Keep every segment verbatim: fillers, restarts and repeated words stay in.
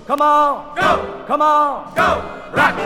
come on, go, come on, go, rock!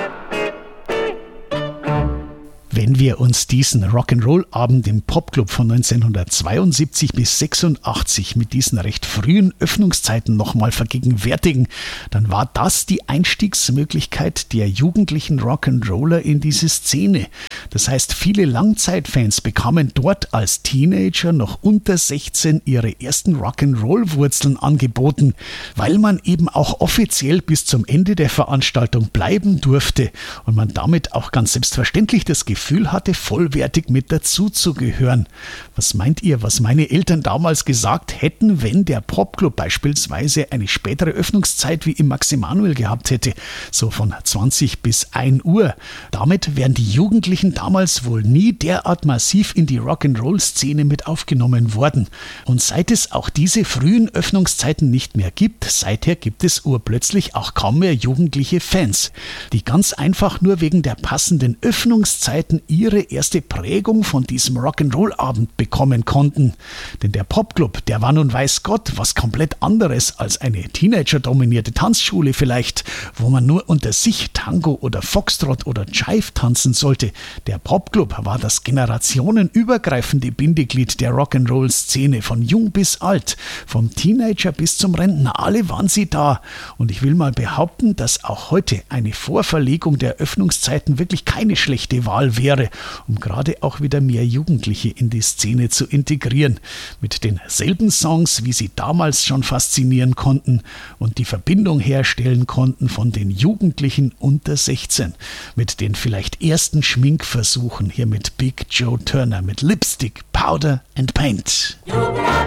Wenn wir uns diesen Rock'n'Roll-Abend im Popclub von neunzehnhundertzweiundsiebzig bis sechsundachtzig mit diesen recht frühen Öffnungszeiten nochmal vergegenwärtigen, dann war das die Einstiegsmöglichkeit der jugendlichen Rock'n'Roller in diese Szene. Das heißt, viele Langzeitfans bekamen dort als Teenager noch unter sechzehn ihre ersten Rock'n'Roll-Wurzeln angeboten, weil man eben auch offiziell bis zum Ende der Veranstaltung bleiben durfte und man damit auch ganz selbstverständlich das Gefühl hatte, vollwertig mit dazuzugehören. Was meint ihr, was meine Eltern damals gesagt hätten, wenn der Popclub beispielsweise eine spätere Öffnungszeit wie im Max Emanuel gehabt hätte, so von zwanzig bis ein Uhr? Damit wären die Jugendlichen damals wohl nie derart massiv in die Rock'n'Roll-Szene mit aufgenommen worden. Und seit es auch diese frühen Öffnungszeiten nicht mehr gibt, seither gibt es urplötzlich auch kaum mehr jugendliche Fans, die ganz einfach nur wegen der passenden Öffnungszeiten ihre erste Prägung von diesem Rock'n'Roll-Abend bekommen konnten. Denn der Popclub, der war nun weiß Gott was komplett anderes als eine Teenager-dominierte Tanzschule vielleicht, wo man nur unter sich Tango oder Foxtrot oder Jive tanzen sollte. Der Popclub war das generationenübergreifende Bindeglied der Rock'n'Roll-Szene, von jung bis alt, vom Teenager bis zum Rentner, alle waren sie da. Und ich will mal behaupten, dass auch heute eine Vorverlegung der Öffnungszeiten wirklich keine schlechte Wahl wäre, um gerade auch wieder mehr Jugendliche in die Szene zu integrieren. Mit denselben Songs, wie sie damals schon faszinieren konnten und die Verbindung herstellen konnten von den Jugendlichen unter sechzehn. Mit den vielleicht ersten Schminkversuchen hier mit Big Joe Turner mit Lipstick, Powder and Paint.